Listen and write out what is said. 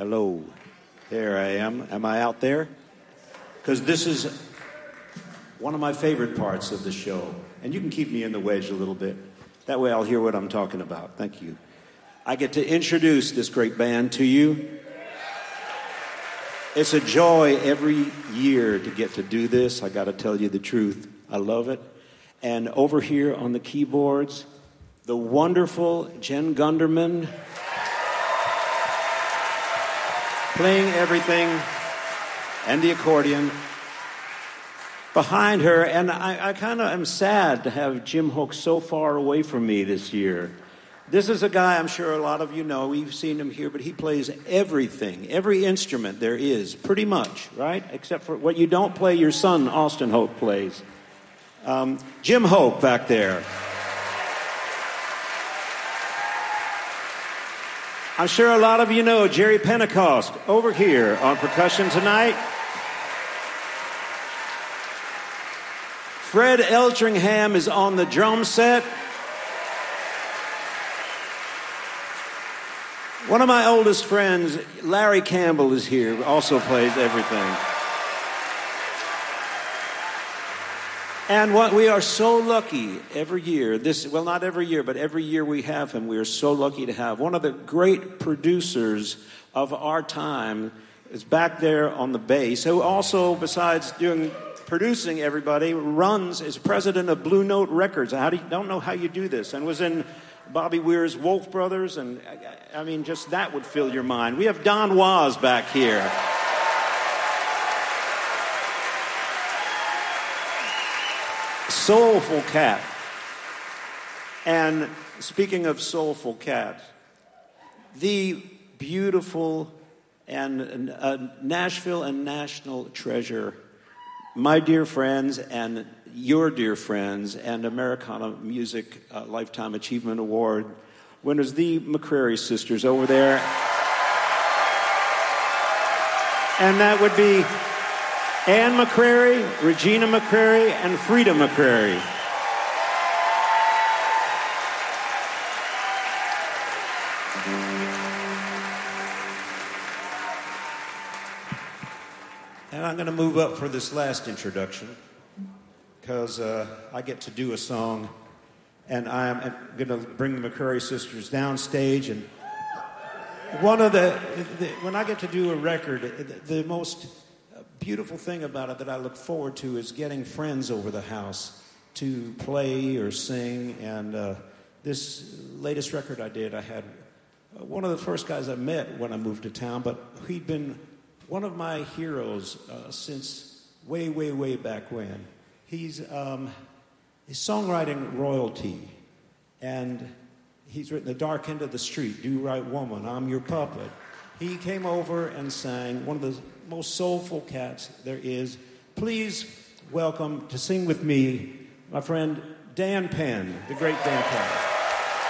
Hello. There I am. Am I out there? Because this is one of my favorite parts of the show. And you can keep me in the wedge a little bit. That way I'll hear what I'm talking about. Thank you. I get to introduce this great band to you. It's a joy every year to get to do this. I got to tell you the truth. I love it. And over here on the keyboards, the wonderful Jen Gunderman, playing everything, and the accordion behind her. And I kind of am sad to have Jim Hook so far away from me this year. This is a guy I'm sure a lot of you know. We've seen him here, but he plays everything, every instrument there is, pretty much, right? Except for what you don't play, your son, Austin Hoke, plays. Jim Hoke back there. I'm sure a lot of you know Jerry Pentecost over here on percussion tonight. Fred Eltringham is on the drum set. One of my oldest friends, Larry Campbell, is here, also plays everything. And what we are so lucky every year, not every year, but every year we have him, we are so lucky to have one of the great producers of our time is back there on the bass, who also, besides producing everybody, is president of Blue Note Records. Don't know how you do this, and was in Bobby Weir's Wolf Brothers, and I mean, just that would fill your mind. We have Don Was back here. Soulful cat. And speaking of soulful cat, the beautiful and Nashville and national treasure, my dear friends and your dear friends and Americana Music Lifetime Achievement Award winners, the McCrary sisters over there. And that would be Anne McCrary, Regina McCrary, and Frida McCrary. And I'm going to move up for this last introduction because I get to do a song, and I'm going to bring the McCrary sisters downstage. And one of when I get to do a record, the most beautiful thing about it that I look forward to is getting friends over the house to play or sing. And this latest record I did, I had one of the first guys I met when I moved to town, but he'd been one of my heroes since way, way, way back when. He's songwriting royalty, and he's written The Dark End of the Street, Do Right Woman, I'm Your Puppet. He came over and sang one of the most soulful cats there is. Please welcome to sing with me my friend Dan Penn, the great Dan Penn.